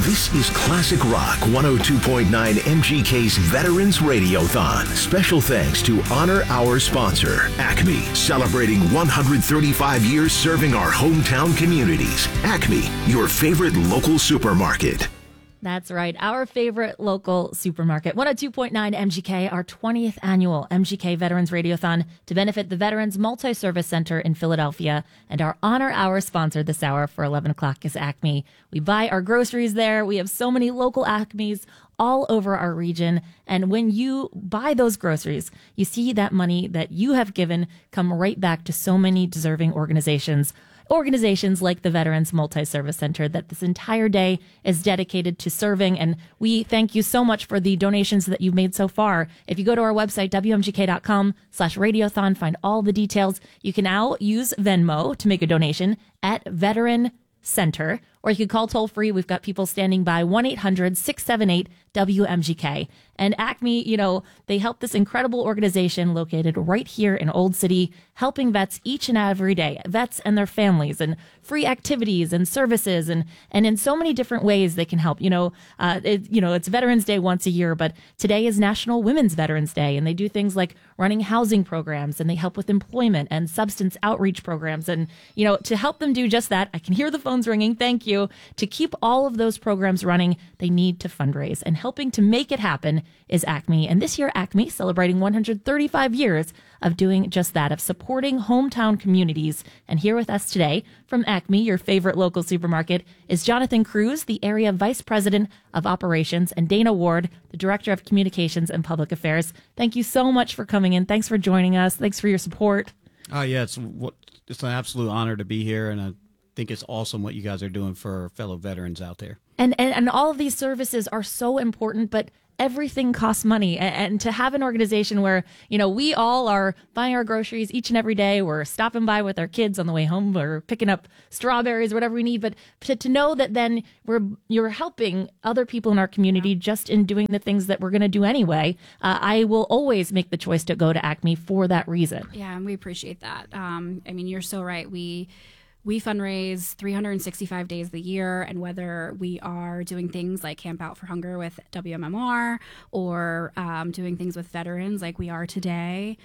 This is Classic Rock 102.9 MGK's Veterans Radiothon. Special thanks to honor our sponsor, Acme, celebrating 135 years serving our hometown communities. Acme, your favorite local supermarket. That's right. Our favorite local supermarket. 102.9 MGK, our 20th annual MGK Veterans Radiothon to benefit the Veterans Multi-Service Center in Philadelphia. And our Honor Hour sponsor this hour for 11 o'clock is Acme. We buy our groceries there. We have so many local Acmes all over our region. And when you buy those groceries, you see that money that you have given come right back to so many deserving organizations like the Veterans Multi-Service Center that this entire day is dedicated to serving. And we thank you so much for the donations that you've made so far. If you go to our website, wmgk.com/radiothon, find all the details. You can now use Venmo to make a donation at Veteran Center, or you could call toll free. We've got people standing by 1-800-678-WMGK. And Acme, they help this incredible organization located right here in Old City, helping vets each and every day, vets and their families, and free activities and services, and in so many different ways they can help. It's Veterans Day once a year, but today is National Women's Veterans Day, and they do things like running housing programs, and they help with employment and substance outreach programs. And, to help them do just that, I can hear the phones ringing. Thank you. To keep all of those programs running, they need to fundraise, and helping to make it happen is Acme. And this year, Acme celebrating 135 years of doing just that, of supporting hometown communities. And here with us today from Acme, your favorite local supermarket, is Jonathan Cruz, the Area Vice President of Operations, and Dana Ward, the Director of Communications and Public Affairs. Thank you so much for coming in. Thanks for joining us. Thanks for your support. Yeah, it's an absolute honor to be here, and I think it's awesome what you guys are doing for fellow veterans out there. And all of these services are so important, but everything costs money. And to have an organization where, we all are buying our groceries each and every day, we're stopping by with our kids on the way home, or picking up strawberries, whatever we need. But to know that then you're helping other people in our community just in doing the things that we're going to do anyway. I will always make the choice to go to Acme for that reason. Yeah, and we appreciate that. You're so right. We fundraise 365 days of the year, and whether we are doing things like Camp Out for Hunger with WMMR, or doing things with veterans like we are today,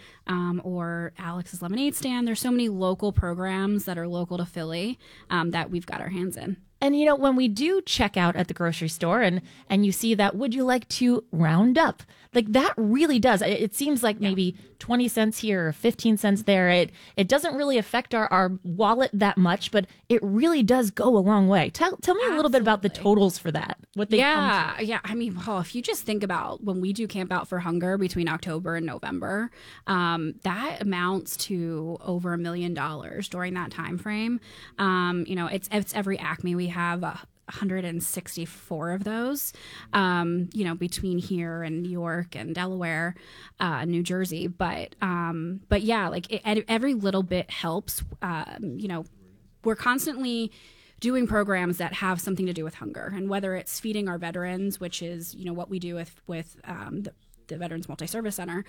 or Alex's Lemonade Stand, there's so many local programs that are local to Philly that we've got our hands in. And, when we do check out at the grocery store and you see that, would you like to round up? Like, that really does. It seems like maybe 20 cents here or 15 cents there. It doesn't really affect our wallet that much, but it really does go a long way. Tell me a little bit about the totals for that. What they come to. Yeah. If you just think about when we do Camp Out for Hunger between October and November, that amounts to over $1 million during that time frame. It's every Acme. We have 164 of those, between here and New York and Delaware, New Jersey. But yeah, every little bit helps. We're constantly doing programs that have something to do with hunger, and whether it's feeding our veterans, which is, what we do with the Veterans Multi-Service Center,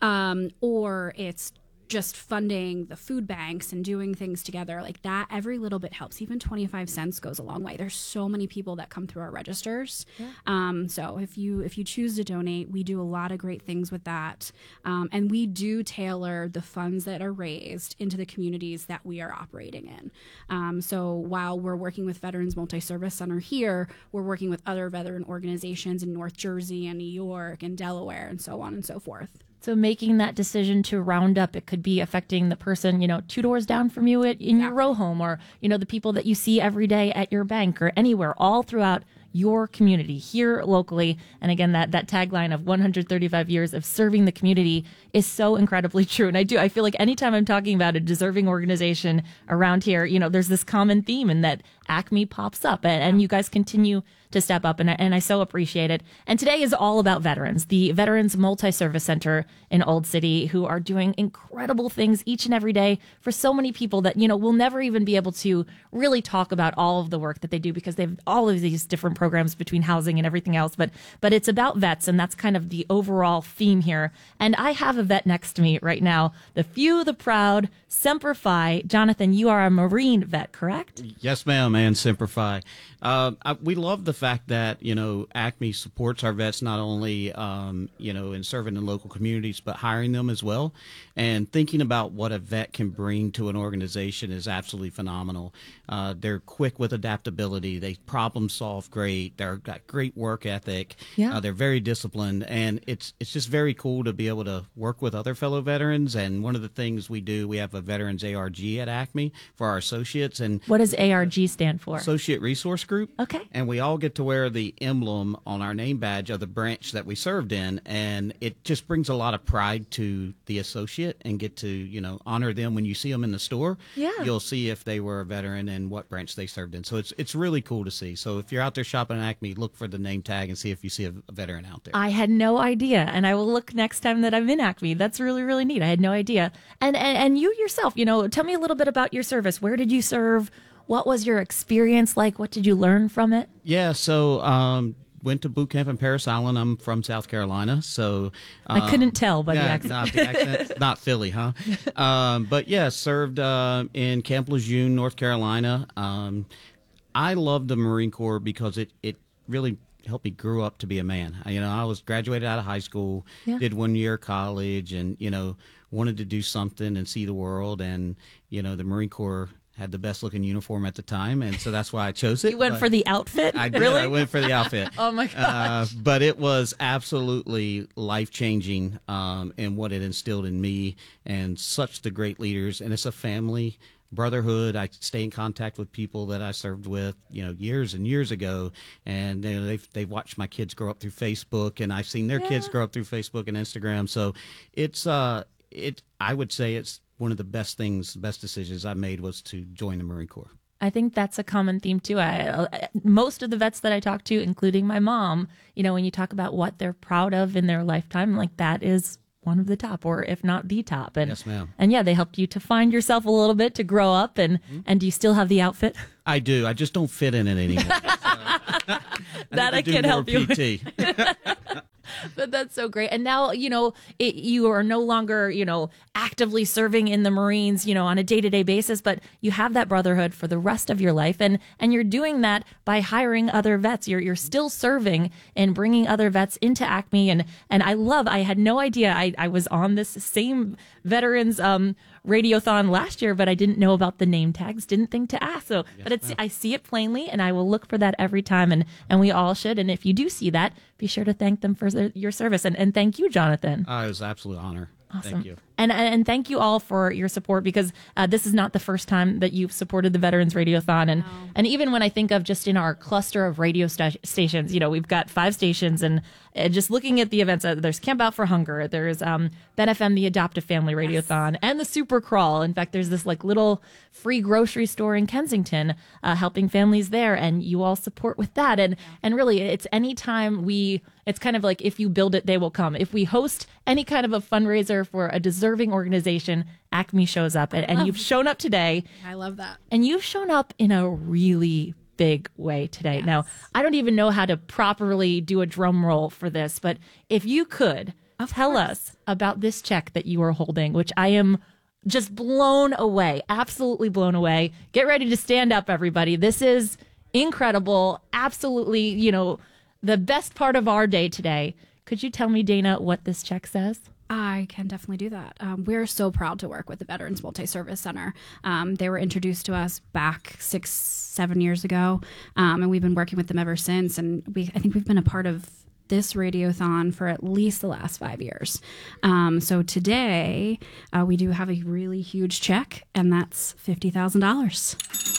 or it's just funding the food banks and doing things together like that. Every little bit helps. Even 25 cents goes a long way. There's so many people that come through our registers. Yeah. So if you choose to donate, we do a lot of great things with that. And we do tailor the funds that are raised into the communities that we are operating in. So while we're working with Veterans Multi-Service Center here, we're working with other veteran organizations in North Jersey and New York and Delaware and so on and so forth. So making that decision to round up, it could be affecting the person, 2 doors down from you in your row home, or, the people that you see every day at your bank or anywhere, all throughout your community here locally. And again, that tagline of 135 years of serving the community is so incredibly true. And I feel like anytime I'm talking about a deserving organization around here, there's this common theme in that Acme pops up, and you guys continue to step up, and I so appreciate it. And today is all about veterans, the Veterans Multi-Service Center in Old City, who are doing incredible things each and every day for so many people that, we'll never even be able to really talk about all of the work that they do, because they have all of these different programs between housing and everything else. But it's about vets, and that's kind of the overall theme here. And I have a vet next to me right now, the few, the proud, Semper Fi. Jonathan, you are a Marine vet, correct? Yes, ma'am. man, Semper Fi. We love the fact that, Acme supports our vets not only, in serving in local communities, but hiring them as well. And thinking about what a vet can bring to an organization is absolutely phenomenal. They're quick with adaptability. They problem solve great. They've got great work ethic. Yeah. They're very disciplined. And it's just very cool to be able to work with other fellow veterans. And one of the things we do, we have a Veterans ARG at Acme for our associates. And What does ARG stand for? Associate Resource Group. Okay. And we all get to wear the emblem on our name badge of the branch that we served in. And it just brings a lot of pride to the associate and get to, honor them when you see them in the store. Yeah. You'll see if they were a veteran and what branch they served in. So it's really cool to see. So if you're out there shopping at Acme, look for the name tag and see if you see a veteran out there. I had no idea, and I will look next time that I'm in Acme. That's really, really neat. I had no idea. And you yourself, tell me a little bit about your service. Where did you serve? What was your experience like? What did you learn from it? Yeah, so went to boot camp in Parris Island. I'm from South Carolina, so I couldn't tell by the yeah, accent. not the accent, not Philly, huh? But yeah, served in Camp Lejeune, North Carolina. I love the Marine Corps because it really helped me grow up to be a man. I was graduated out of high school, did 1 year of college, and wanted to do something and see the world. And the Marine Corps had the best looking uniform at the time, and so that's why I chose it. You went for the outfit? I did. Really? I went for the outfit. Oh my gosh. But it was absolutely life changing in what it instilled in me, and such the great leaders. And it's a family brotherhood. I stay in contact with people that I served with, years and years ago, and they've watched my kids grow up through Facebook, and I've seen their kids grow up through Facebook and Instagram. So it's I would say it's one of the best decisions I made was to join the Marine Corps. I think that's a common theme too. Most of the vets that I talk to, including my mom, when you talk about what they're proud of in their lifetime, like that is one of the top, or if not the top. And, yes, ma'am. And yeah, they helped you to find yourself a little bit, to grow up. And do you still have the outfit? I do. I just don't fit in it anymore. That I can help you with. But that's so great. And now, you are no longer, actively serving in the Marines, on a day-to-day basis, but you have that brotherhood for the rest of your life. And you're doing that by hiring other vets. You're still serving and bringing other vets into Acme. And I had no idea. I was on this same veterans radiothon last year, but I didn't know about the name tags, didn't think to ask. So, yes, but I see it plainly, and I will look for that every time, and we all should. And if you do see that, be sure to thank them for your service. And thank you, Jonathan. It was an absolute honor. Awesome. Thank you. And thank you all for your support, because this is not the first time that you've supported the Veterans Radiothon. And even when I think of just in our cluster of radio stations, we've got 5 stations, and just looking at the events, there's Camp Out for Hunger, there's Ben FM, the Adoptive Family Radiothon, and the Super Crawl. In fact, there's this little free grocery store in Kensington helping families there, and you all support with that. And really, it's anytime it's kind of like, if you build it, they will come. If we host any kind of a fundraiser for a deserving organization, Acme shows up, and you've shown up today. I love that. And you've shown up in a really big way today. Yes. Now, I don't even know how to properly do a drum roll for this, but if you could tell us about this check that you are holding, which I am just blown away, absolutely blown away. Get ready to stand up, everybody. This is incredible. Absolutely, the best part of our day today. Could you tell me, Dana, what this check says? I can definitely do that. We're so proud to work with the Veterans Multi-Service Center. They were introduced to us back 6-7 years ago, and we've been working with them ever since. And I think we've been a part of this radiothon for at least the last 5 years. So today, we do have a really huge check, and that's $50,000.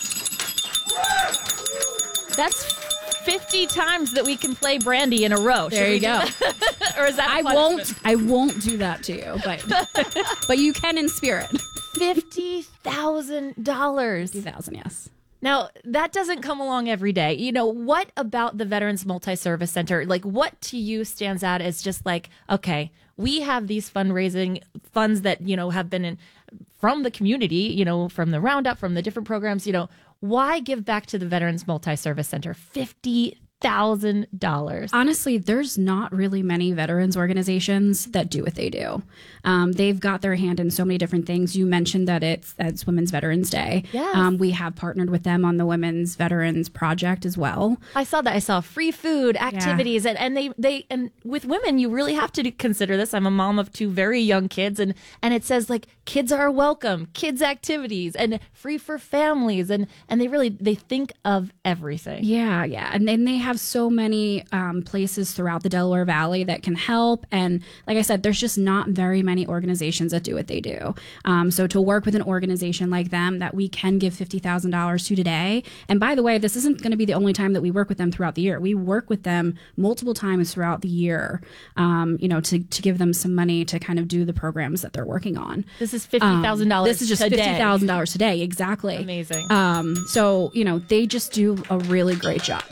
That's 50 times that we can play Brandy in a row. There you go. Or is that I won't do that to you, but you can in spirit. $50,000. $50,000, yes. Now, that doesn't come along every day. What about the Veterans Multi-Service Center? What to you stands out as just okay, we have these fundraising funds that, have been from the community, from the Roundup, from the different programs, why give back to the Veterans Multi-Service Center? $50,000. $50,000. Honestly, there's not really many veterans organizations that do what they do. They've got their hand in so many different things. You mentioned that it's Women's Veterans Day. Yes. We have partnered with them on the Women's Veterans Project as well. I saw that. I saw free food, activities, and they with women, you really have to consider this. I'm a mom of 2 very young kids, and it says like kids are welcome, kids activities, and free for families, and they think of everything. Yeah, and then they have so many places throughout the Delaware Valley that can help. And like I said, there's just not very many organizations that do what they do. So to work with an organization like them that we can give $50,000 to today. And by the way, this isn't going to be the only time that we work with them throughout the year. We work with them multiple times throughout the year, to give them some money to kind of do the programs that they're working on. This is $50,000. This is just $50,000 today. Exactly. Amazing. So, they just do a really great job.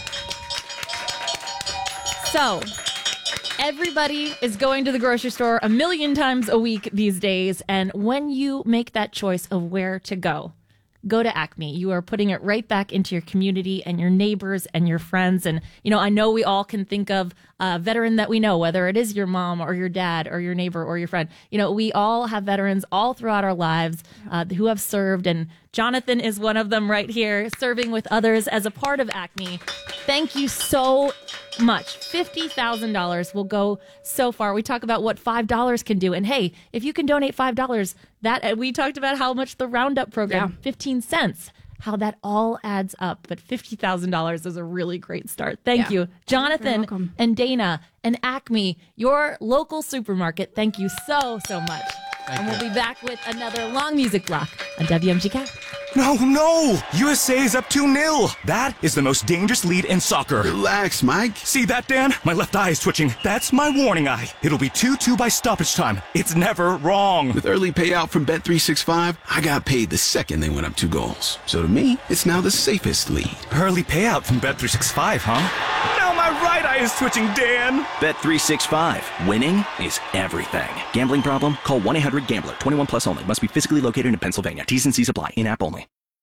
So, everybody is going to the grocery store 1 million times a week these days. And when you make that choice of where to go to Acme. You are putting it right back into your community and your neighbors and your friends. And, I know we all can think of a veteran that we know, whether it is your mom or your dad or your neighbor or your friend. We all have veterans all throughout our lives who have served. And Jonathan is one of them right here, serving with others as a part of Acme. Thank you so much. $50,000 will go so far. We talk about what $5 can do. And hey, if you can donate $5, that we talked about how much the Roundup program, 15 cents, how that all adds up. But $50,000 is a really great start. Thank you, Jonathan and Dana and Acme, your local supermarket. Thank you so much. And we'll be back with another long music block on WMGK. No! USA is up 2-0. That is the most dangerous lead in soccer. Relax, Mike. See that, Dan? My left eye is twitching. That's my warning eye. It'll be 2-2 by stoppage time. It's never wrong. With early payout from Bet365, I got paid the second they went up 2 goals. So to me, it's now the safest lead. Early payout from Bet365, huh? Now my right eye is twitching, Dan. Bet365. Winning is everything. Gambling problem? Call 1-800-GAMBLER. 21 plus only. Must be physically located in Pennsylvania. T's and C's apply. In-app only.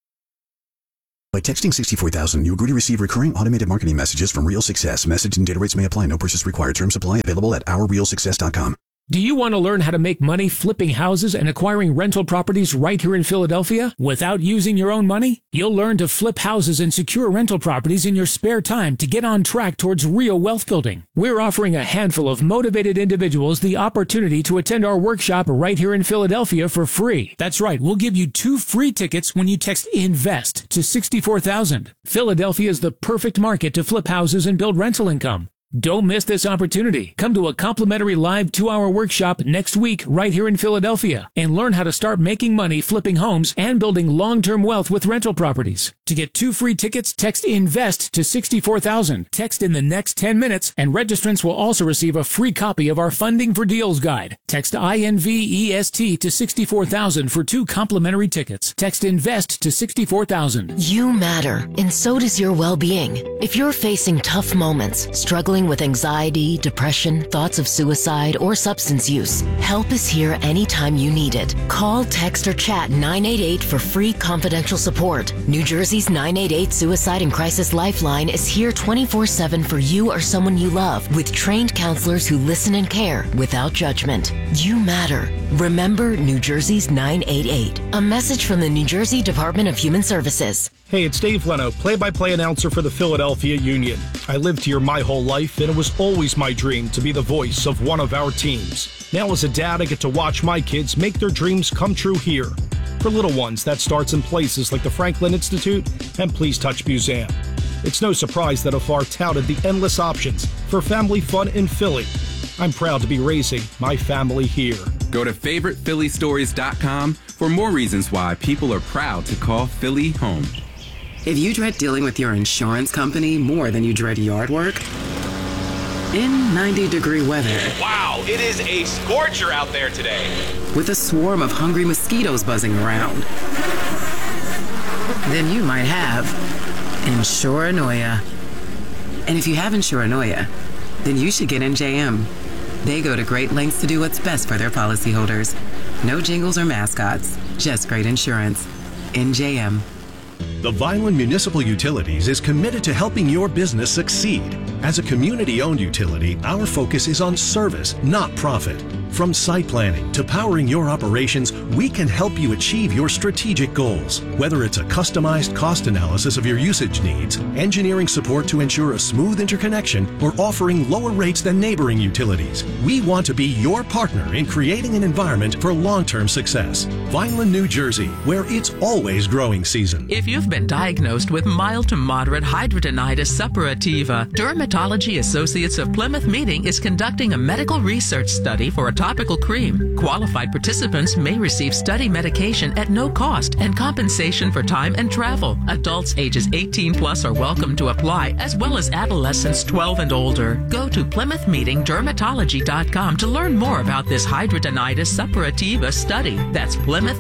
By texting 64,000, you agree to receive recurring automated marketing messages from Real Success. Message and data rates may apply. No purchase required. Terms apply. Available at ourrealsuccess.com. Do you want to learn how to make money flipping houses and acquiring rental properties right here in Philadelphia without using your own money? You'll learn to flip houses and secure rental properties in your spare time to get on track towards real wealth building. We're offering a handful of motivated individuals the opportunity to attend our workshop right here in Philadelphia for free. That's right, we'll give you 2 free tickets when you text INVEST to 64,000. Philadelphia is the perfect market to flip houses and build rental income. Don't miss this opportunity. Come to a complimentary live 2-hour workshop next week right here in Philadelphia and learn how to start making money flipping homes and building long-term wealth with rental properties. To get 2 free tickets, text INVEST to 64,000. Text in the next 10 minutes and registrants will also receive a free copy of our Funding for Deals guide. Text INVEST to 64,000 for 2 complimentary tickets. Text INVEST to 64,000. You matter, and so does your well-being. If you're facing tough moments, struggling with anxiety, depression, thoughts of suicide, or substance use, help is here anytime you need it. Call, text, or chat 988 for free confidential support. New Jersey's 988 Suicide and Crisis Lifeline is here 24/7 for you or someone you love, with trained counselors who listen and care without judgment. You matter. Remember New Jersey's 988. A message from the New Jersey Department of Human Services. Hey, it's Dave Leno, play-by-play announcer for the Philadelphia Union. I lived here my whole life, and it was always my dream to be the voice of one of our teams. Now as a dad, I get to watch my kids make their dreams come true here. For little ones, that starts in places like the Franklin Institute and Please Touch Museum. It's no surprise that Afar touted the endless options for family fun in Philly. I'm proud to be raising my family here. Go to FavoritePhillyStories.com for more reasons why people are proud to call Philly home. If you dread dealing with your insurance company more than you dread yard work, in 90-degree weather. Wow, it is a scorcher out there today. With a swarm of hungry mosquitoes buzzing around, then you might have Insuranoia. And if you have Insuranoia, then you should get NJM. They go to great lengths to do what's best for their policyholders. No jingles or mascots, just great insurance. NJM. The Vineland Municipal Utilities is committed to helping your business succeed. As a community-owned utility, our focus is on service, not profit. From site planning to powering your operations, we can help you achieve your strategic goals. Whether it's a customized cost analysis of your usage needs, engineering support to ensure a smooth interconnection, or offering lower rates than neighboring utilities, we want to be your partner in creating an environment for long-term success. Vineland, New Jersey, where it's always growing season. If you've been diagnosed with mild to moderate hidradenitis suppurativa, Dermatology Associates of Plymouth Meeting is conducting a medical research study for a topical cream. Qualified participants may receive study medication at no cost and compensation for time and travel. Adults ages 18 plus are welcome to apply, as well as adolescents 12 and older. Go to PlymouthMeetingDermatology.com to learn more about this hidradenitis suppurativa study. That's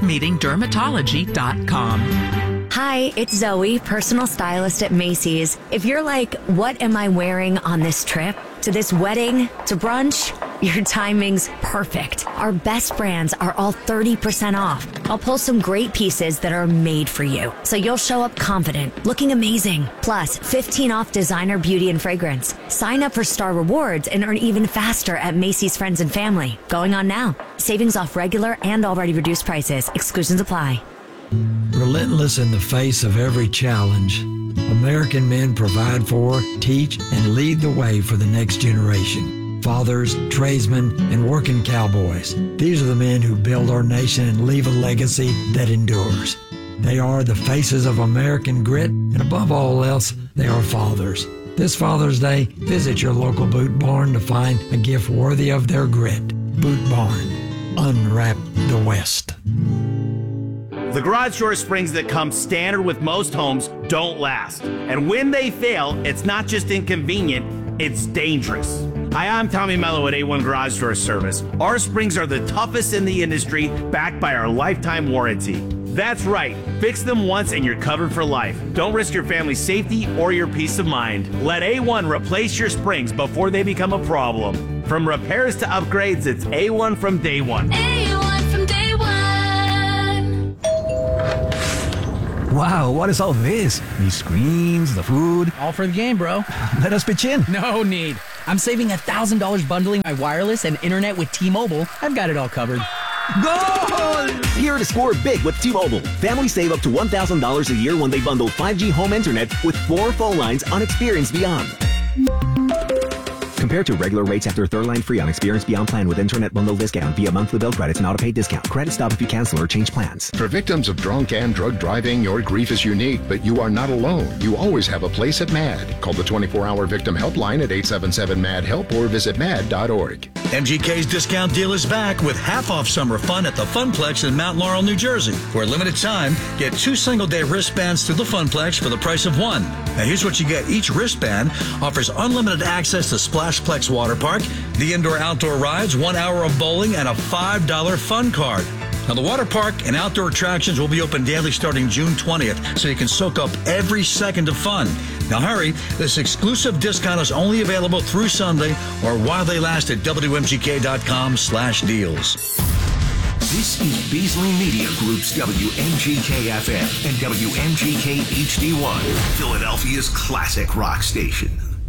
PlymouthMeetingDermatology.com. Hi, it's Zoe, personal stylist at Macy's. If you're like, what am I wearing on this trip? To this wedding? To brunch? Your timing's perfect. Our best brands are all 30% off. I'll pull some great pieces that are made for you, so you'll show up confident, looking amazing. Plus, 15 off designer beauty and fragrance. Sign up for Star Rewards and earn even faster at Macy's Friends and Family. Going on now. Savings off regular and already reduced prices. Exclusions apply. Relentless in the face of every challenge, American men provide for, teach, and lead the way for the next generation. Fathers, tradesmen, and working cowboys. These are the men who build our nation and leave a legacy that endures. They are the faces of American grit, and above all else, they are fathers. This Father's Day, visit your local Boot Barn to find a gift worthy of their grit. Boot Barn. Unwrap the West. The garage door springs that come standard with most homes don't last. And when they fail, it's not just inconvenient, it's dangerous. Hi, I'm Tommy Mello at A1 Garage Door Service. Our springs are the toughest in the industry, backed by our lifetime warranty. That's right. Fix them once and you're covered for life. Don't risk your family's safety or your peace of mind. Let A1 replace your springs before they become a problem. From repairs to upgrades, it's A1 from day one. A1 from day one. Wow, what is all this? These screens, the food. All for the game, bro. Let us pitch in. No need. I'm saving $1,000 bundling my wireless and internet with T-Mobile. I've got it all covered. Goal! Here to score big with T-Mobile. Families save up to $1,000 a year when they bundle 5G home internet with 4 phone lines on Experience Beyond. Compared to regular rates after third line free on Experience Beyond plan with internet bundle discount via monthly bill credits and auto-pay discount. Credit stop if you cancel or change plans. For victims of drunk and drug driving, your grief is unique, but you are not alone. You always have a place at MAD. Call the 24-hour victim helpline at 877-MAD-HELP or visit mad.org. MGK's discount deal is back with half-off summer fun at the Funplex in Mount Laurel, New Jersey. For a limited time, get 2 single-day wristbands through the Funplex for the price of 1. Now here's what you get. Each wristband offers unlimited access to Splashplex Water Park, the indoor-outdoor rides, 1 hour of bowling, and a $5 fun card. Now, the water park and outdoor attractions will be open daily starting June 20th, so you can soak up every second of fun. Now, hurry. This exclusive discount is only available through Sunday or while they last at WMGK.com/deals. This is Beasley Media Group's WMGK-FM and WMGK HD1, Philadelphia's classic rock station.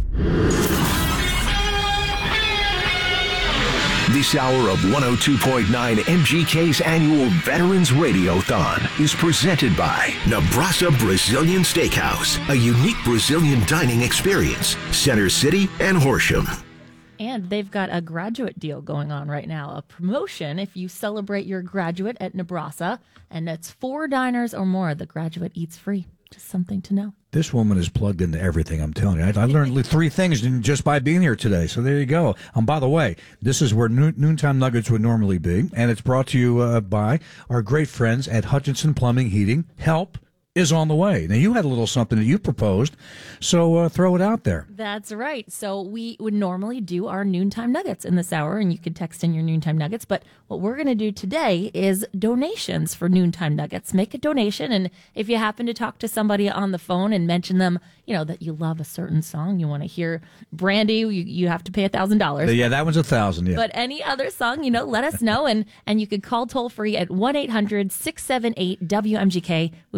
This hour of 102.9 MGK's annual Veterans Radiothon is presented by Nebraska Brazilian Steakhouse, a unique Brazilian dining experience, Center City and Horsham. And they've got a graduate deal going on right now, a promotion if you celebrate your graduate at Nebraska, and it's 4 diners or more. The graduate eats free. Just something to know. This woman is plugged into everything, I'm telling you. I learned 3 things just by being here today, so there you go. By the way, this is where Noontime Nuggets would normally be, and it's brought to you by our great friends at Hutchinson Plumbing Heating. Help is on the way. Now, you had a little something that you proposed, so throw it out there. That's right. So we would normally do our Noontime Nuggets in this hour, and you could text in your Noontime Nuggets. But what we're going to do today is donations for Noontime Nuggets. Make a donation, and if you happen to talk to somebody on the phone and mention them, you know, that you love a certain song, you want to hear Brandy, you have to pay $1,000. Yeah, that one's $1,000, yeah. But any other song, you know, let us know, and you could call toll-free at 1-800-678-WMGK. We would love to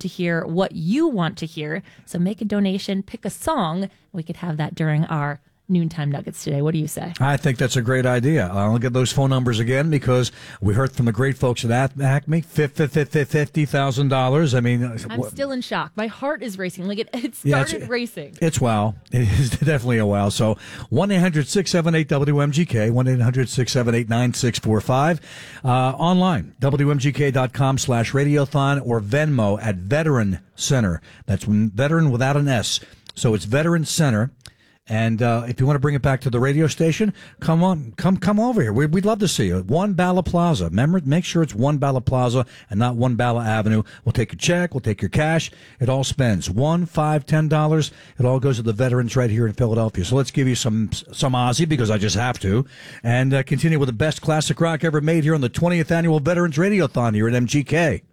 to hear what you want to hear. So make a donation, pick a song. We could have that during our Noontime Nuggets today. What do you say? I think that's a great idea. I'll get those phone numbers again because we heard from the great folks at Acme, $50,000. I mean, I'm still in shock. My heart is racing. Like it started racing. It's wow. It is definitely a wow. So 1-800-678-WMGK, 1-800-678-9645. Online, WMGK.com/radiothon or Venmo at Veteran Center. That's Veteran without an S. So it's Veteran Center. And if you want to bring it back to the radio station, come over here. We'd love to see you. One Bala Plaza. Remember, make sure it's One Bala Plaza and not One Bala Avenue. We'll take your check. We'll take your cash. It all spends $1, $5, $10. It all goes to the veterans right here in Philadelphia. So let's give you some Ozzy because I just have to, and continue with the best classic rock ever made here on the 20th annual Veterans Radiothon here at MGK.